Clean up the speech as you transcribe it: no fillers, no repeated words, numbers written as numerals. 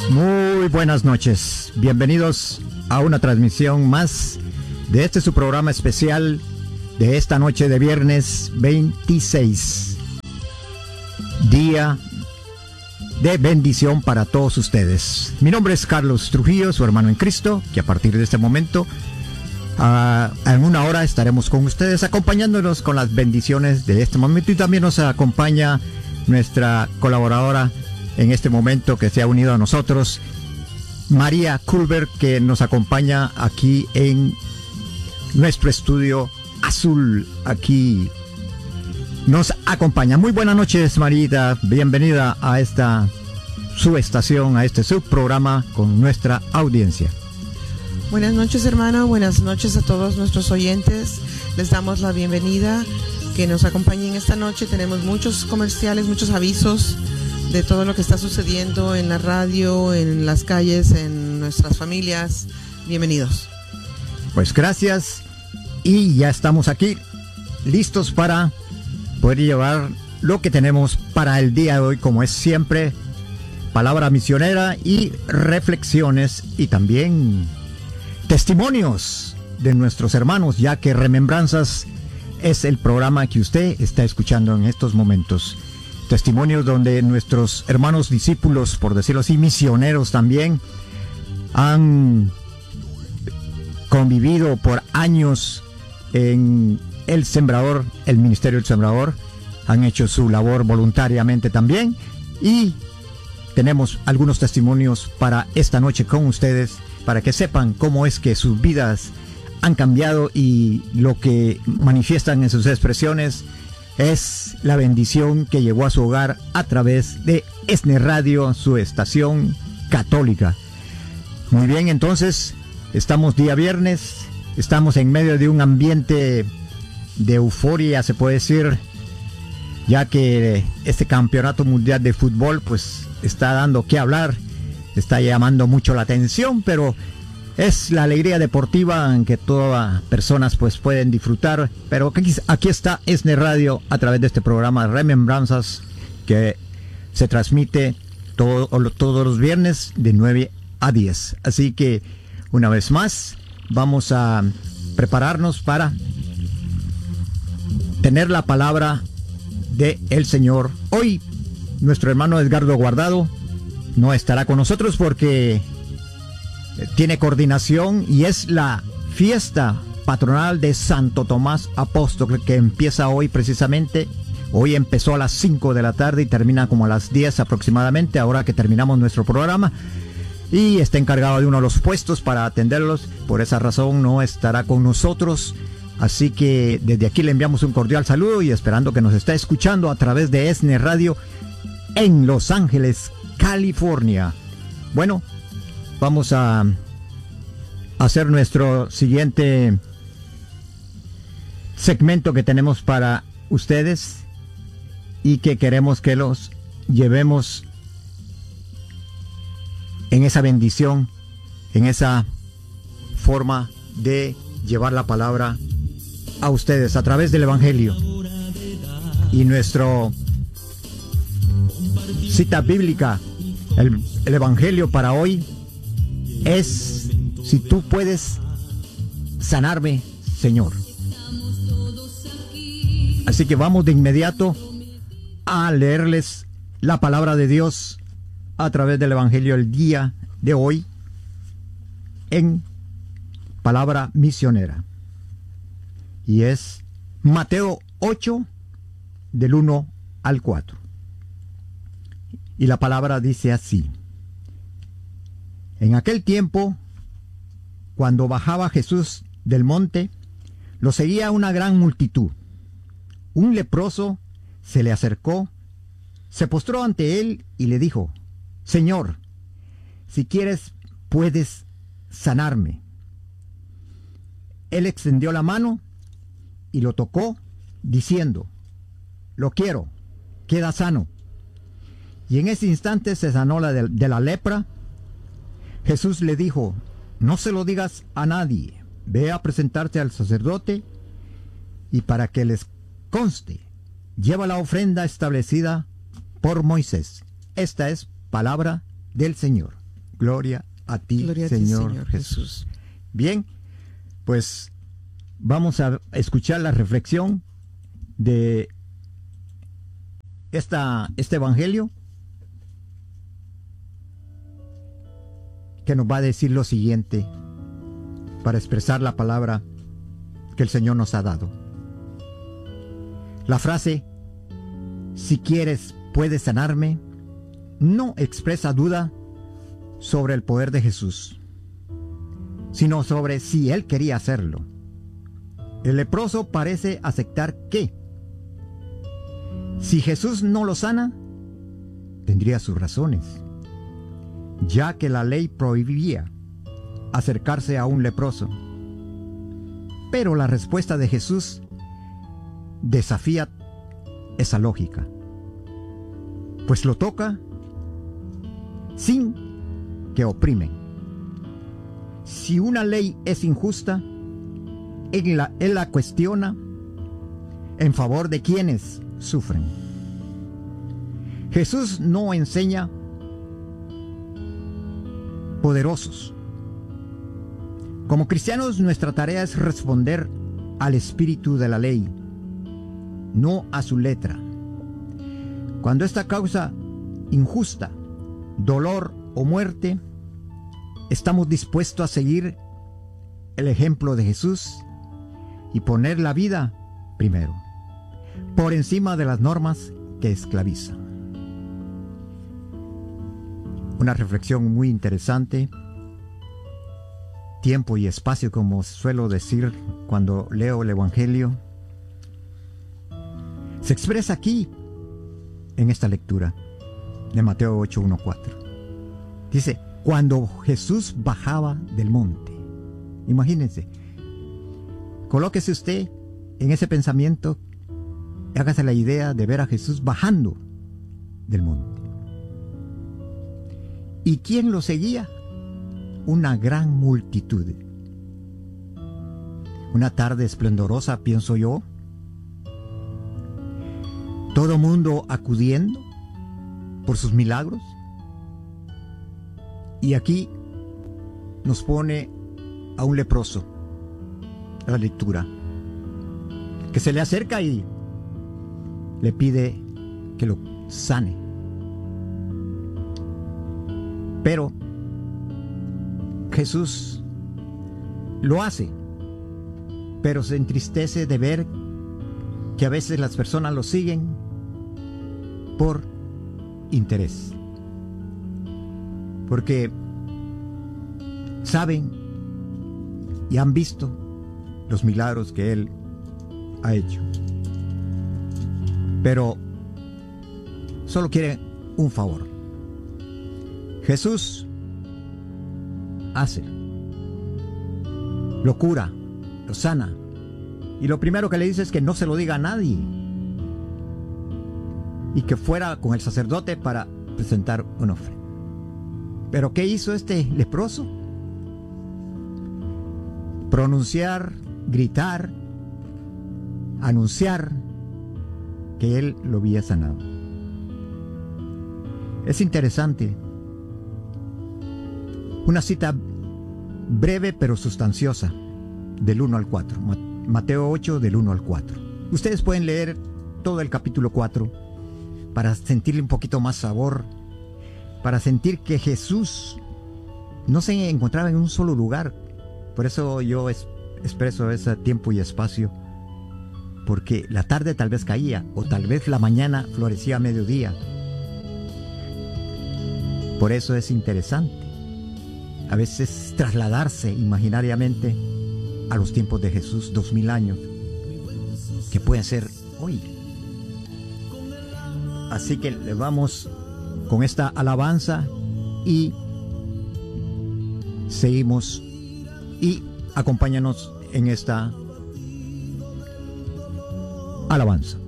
Muy buenas noches, bienvenidos a una transmisión más de este su programa especial de esta noche de viernes 26, día de bendición para todos ustedes. Mi nombre es Carlos Trujillo, su hermano en Cristo, que a partir de este momento, en una hora estaremos con ustedes acompañándonos con las bendiciones de este momento, y también nos acompaña nuestra colaboradora en este momento que se ha unido a nosotros, María Culver, que nos acompaña aquí en nuestro estudio azul. Aquí nos acompaña. Muy buenas noches, Marita. Bienvenida a esta su estación, a este subprograma con nuestra audiencia. Buenas noches, hermano. Buenas noches a todos nuestros oyentes. Les damos la bienvenida. Que nos acompañen esta noche. Tenemos muchos comerciales, muchos avisos de todo lo que está sucediendo en la radio, en las calles, en nuestras familias. Bienvenidos. Pues gracias, y ya estamos aquí listos para poder llevar lo que tenemos para el día de hoy, como es siempre, palabra misionera y reflexiones, y también testimonios de nuestros hermanos, ya que Remembranzas es el programa que usted está escuchando en estos momentos. Testimonios donde nuestros hermanos discípulos, por decirlo así, misioneros también, han convivido por años en el Sembrador, el Ministerio del Sembrador, han hecho su labor voluntariamente también, y tenemos algunos testimonios para esta noche con ustedes, para que sepan cómo es que sus vidas han cambiado y lo que manifiestan en sus expresiones es la bendición que llegó a su hogar a través de ESNE Radio, su estación católica. Muy bien, entonces, estamos día viernes, estamos en medio de un ambiente de euforia, se puede decir, ya que este campeonato mundial de fútbol pues está dando que hablar, está llamando mucho la atención, pero es la alegría deportiva en que todas las personas pues pueden disfrutar. Pero aquí está ESNE Radio a través de este programa Remembranzas, que se transmite todos los viernes de 9 a 10. Así que una vez más vamos a prepararnos para tener la palabra de el Señor. Hoy nuestro hermano Edgardo Guardado no estará con nosotros porque tiene coordinación, y es la fiesta patronal de Santo Tomás Apóstol, que empieza hoy precisamente. Hoy empezó a las 5 de la tarde y termina como a las 10 aproximadamente, ahora que terminamos nuestro programa, y está encargado de uno de los puestos para atenderlos. Por esa razón no estará con nosotros, así que desde aquí le enviamos un cordial saludo, y esperando que nos esté escuchando a través de ESNE Radio en Los Ángeles, California. Bueno, vamos a hacer nuestro siguiente segmento que tenemos para ustedes, y que queremos que los llevemos en esa bendición, en esa forma de llevar la palabra a ustedes a través del Evangelio. Y nuestro cita bíblica, el Evangelio para hoy es: si tú puedes sanarme, Señor. Así que vamos de inmediato a leerles la palabra de Dios a través del Evangelio el día de hoy en palabra misionera, y es Mateo 8 del 1 al 4, y la palabra dice así: En aquel tiempo, cuando bajaba Jesús del monte, lo seguía una gran multitud. Un leproso se le acercó, se postró ante él y le dijo: Señor, si quieres, puedes sanarme. Él extendió la mano y lo tocó, diciendo: Lo quiero, queda sano. Y en ese instante se sanó de la lepra. Jesús le dijo: No se lo digas a nadie, ve a presentarte al sacerdote, y para que les conste, lleva la ofrenda establecida por Moisés. Esta es palabra del Señor. Gloria a ti, Gloria Señor, a ti, Señor Jesús. Bien, pues vamos a escuchar la reflexión de este evangelio, que nos va a decir lo siguiente para expresar la palabra que el Señor nos ha dado. La frase, si quieres, puedes sanarme, no expresa duda sobre el poder de Jesús, sino sobre si Él quería hacerlo. El leproso parece aceptar que, si Jesús no lo sana, tendría sus razones, ya que la ley prohibía acercarse a un leproso. Pero la respuesta de Jesús desafía esa lógica, pues lo toca sin que oprimen. Si una ley es injusta, él la cuestiona en favor de quienes sufren. Jesús no enseña poderosos. Como cristianos, nuestra tarea es responder al espíritu de la ley, no a su letra. Cuando esta causa injusta dolor o muerte, estamos dispuestos a seguir el ejemplo de Jesús y poner la vida primero, por encima de las normas que esclavizan. Una reflexión muy interesante. Tiempo y espacio, como suelo decir cuando leo el Evangelio, se expresa aquí en esta lectura de Mateo 8:1-4. Dice, cuando Jesús bajaba del monte. Imagínense, colóquese usted en ese pensamiento y hágase la idea de ver a Jesús bajando del monte. ¿Y quién lo seguía? Una gran multitud. Una tarde esplendorosa, pienso yo. Todo mundo acudiendo por sus milagros. Y aquí nos pone a un leproso, a la lectura, que se le acerca y le pide que lo sane. Pero Jesús lo hace, pero se entristece de ver que a veces las personas lo siguen por interés, porque saben y han visto los milagros que Él ha hecho, pero solo quieren un favor. Jesús hace, lo cura, lo sana, y lo primero que le dice es que no se lo diga a nadie y que fuera con el sacerdote para presentar una ofrenda. Pero ¿qué hizo este leproso? Pronunciar, gritar, anunciar que él lo había sanado. Es interesante. Una cita breve pero sustanciosa, del 1 al 4. Mateo 8, del 1 al 4. Ustedes pueden leer todo el capítulo 4 para sentirle un poquito más sabor, para sentir que Jesús no se encontraba en un solo lugar. Por eso yo expreso ese tiempo y espacio, porque la tarde tal vez caía, o tal vez la mañana florecía a mediodía. Por eso es interesante a veces trasladarse imaginariamente a los tiempos de Jesús, 2000 años, que pueden ser hoy. Así que le vamos con esta alabanza y seguimos, y acompáñanos en esta alabanza.